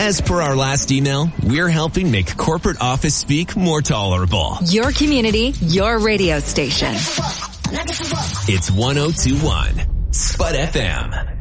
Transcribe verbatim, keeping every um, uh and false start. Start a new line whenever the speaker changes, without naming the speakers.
As per our last email, we're helping make corporate office speak more tolerable.
Your community, your radio station.
It's one oh two point one Spud F M.